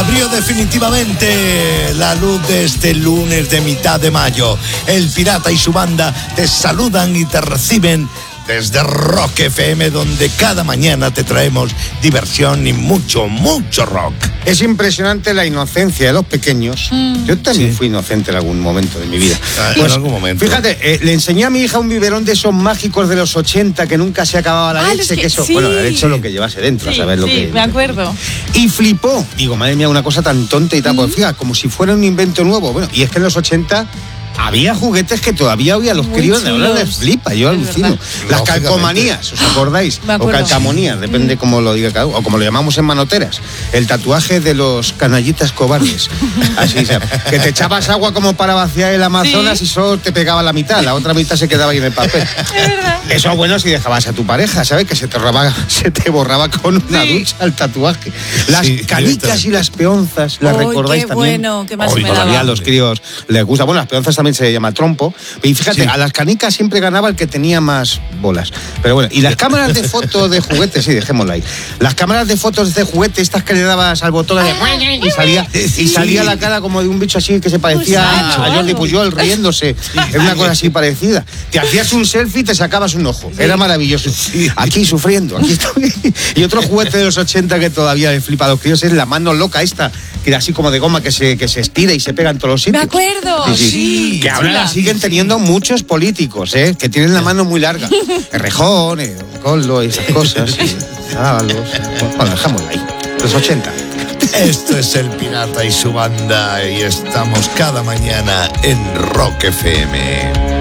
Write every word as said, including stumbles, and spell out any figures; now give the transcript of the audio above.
Abrió definitivamente la luz de este lunes de mitad de mayo. El Pirata y su banda te saludan y te reciben desde Rock F M, donde cada mañana te traemos diversión y mucho, mucho rock. Es impresionante la inocencia de los pequeños. Mm. Yo también sí. fui inocente en algún momento de mi vida. Ah, pues, en algún momento. Fíjate, eh, le enseñé a mi hija un biberón de esos mágicos de los ochenta que nunca se acababa la ah, leche. Que, que eso, sí. Bueno, la leche es lo que llevase dentro, sí, a saber lo sí, que... me acuerdo. Y flipó. Digo, madre mía, una cosa tan tonta y tan... Mm. Pues fíjate, como si fuera un invento nuevo. Bueno, y es que en los ochenta... había juguetes que todavía hoy a los muy críos de ahora les flipa, yo alucino. Las calcomanías, ¿os acordáis? O calcamonías, depende mm. cómo lo diga cada uno, o como lo llamamos en manoteras. El tatuaje de los canallitas cobardes. Así, o sea, que te echabas agua como para vaciar el Amazonas sí. y solo te pegaba la mitad, la otra mitad se quedaba ahí en el papel. Es verdad. Eso es bueno si dejabas a tu pareja, ¿sabes? Que se te robaba, se te borraba con una sí. ducha el tatuaje. Las sí, canicas y las peonzas, ¿las Uy, recordáis qué también? Bueno, qué más Hoy me todavía daba. a los críos les gusta. Bueno, las peonzas también se llama trompo. Y fíjate, sí. a las canicas siempre ganaba el que tenía más bolas. Pero bueno, y las cámaras de fotos de juguetes, sí, dejémosla ahí. Las cámaras de fotos de juguete, estas que le dabas al botón de... y salía, y salía la cara como de un bicho así que se parecía pues a Jordi Pujol riéndose. Es una cosa así parecida. Te hacías un selfie y te sacabas un ojo. Era maravilloso. Aquí sufriendo, aquí estoy. Y otro juguete de los ochenta que todavía le flipa a los críos es la mano loca esta, que era así como de goma que se, que se estira y se pega en todos los sitios. Me acuerdo. Sí, sí. sí que ahora la siguen teniendo muchos políticos, ¿eh? Que tienen la mano muy larga. Errejón, eh, Coldo, esas cosas. Ábalos. Bueno, dejámosla ahí. Los ochenta. Esto es El Pirata y su banda y estamos cada mañana en Rock F M.